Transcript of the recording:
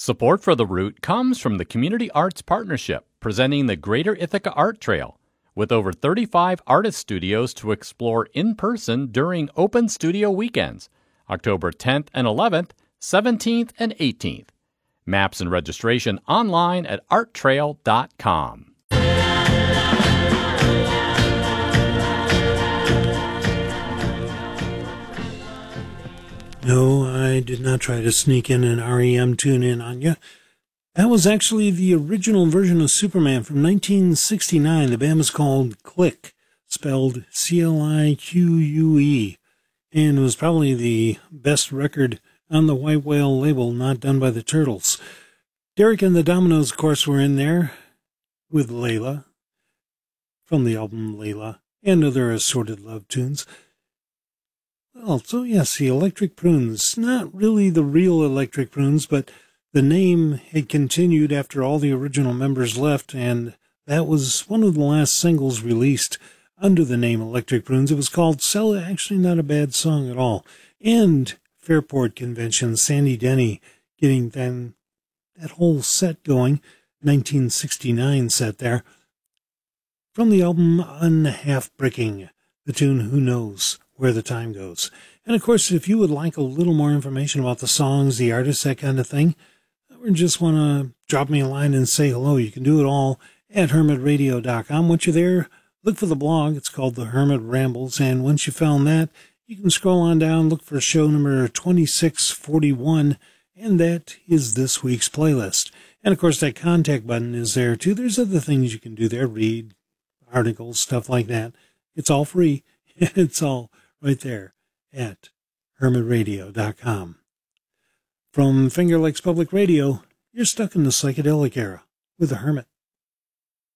Support for The Root comes from the Community Arts Partnership, presenting the Greater Ithaca Art Trail, with over 35 artist studios to explore in person during open studio weekends, October 10th and 11th, 17th and 18th. Maps and registration online at arttrail.com. No, I did not try to sneak in an REM tune in on you. That was actually the original version of Superman from 1969. The band was called Clique, spelled C-L-I-Q-U-E, and it was probably the best record on the White Whale label, not done by the Turtles. Derek and the Dominoes, of course, were in there with Layla, from the album Layla, and other assorted love tunes. Well, so yes, the Electric Prunes, not really the real Electric Prunes, but the name had continued after all the original members left, and that was one of the last singles released under the name Electric Prunes. It was called Sell It, actually not a bad song at all. And Fairport Convention, Sandy Denny getting then that whole set going, 1969 set there, from the album Unhalf-Bricking, the tune Who Knows Where the Time Goes. And of course, if you would like a little more information about the songs, the artists, that kind of thing, or just want to drop me a line and say hello, you can do it all at hermitradio.com. Once you're there, look for the blog. It's called The Hermit Rambles. And once you found that, you can scroll on down, look for show number 2641, and that is this week's playlist. And of course, that contact button is there too. There's other things you can do there, read articles, stuff like that. It's all free. It's all right there at hermitradio.com. From Finger Lakes Public Radio, you're stuck in the psychedelic era with the Hermit.